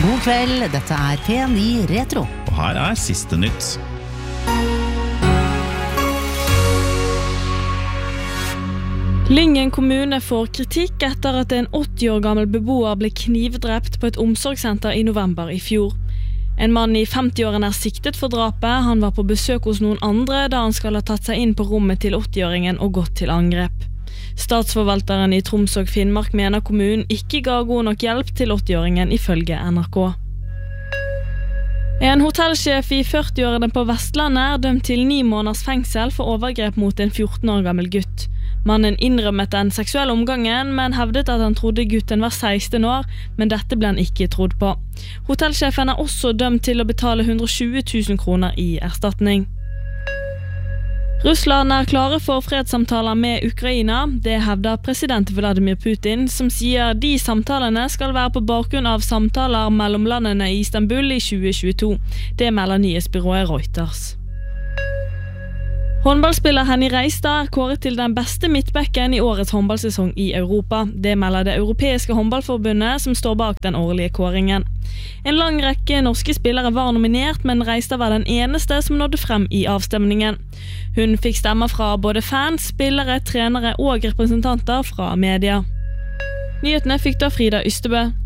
God kveld, dette P9 Retro. Og her siste nytt. Lyngen kommune får kritikk etter at en 80 år gammel beboer ble knivdrept på et omsorgssenter i november i fjor. En mann i 50-årene siktet for drapet. Han var på besøk hos noen andre da han skal ha tatt seg inn på rommet til 80-åringen og gått til angrep. Statsforvalteren i Troms og Finnmark mener kommunen ikke ga god nok hjelp til 80-åringen ifølge NRK. En hotellsjef i 40-årene på Vestlandet dømt til 9 måneders fengsel for overgrep mot en 14 år gammel gutt. Mannen innrømmet den seksuelle omgangen, men hevdet at han trodde gutten var 16 år, men dette ble han ikke trodd på. Hotellsjefen også dømt til å betale 120 000 kroner i erstatning. Russland klare for fredssamtaler med Ukraina. Det hevder president Vladimir Putin, som sier de samtalene skal være på bakgrunn av samtaler mellom landene i Istanbul i 2022. Det melder nyhetsbyrået Reuters. Håndballspiller Henny Reistad kåret til den beste midtbekken i årets håndballsesong i Europa. Det melder det europeiske håndballforbundet som står bak den årlige kåringen. En lang rekke norske spillere var nominert, men Reistad var den eneste som nådde frem i avstemningen. Hun fikk stemmer fra både fans, spillere, trenere og representanter fra media. Nyhetene fikk da Frida Ystebø.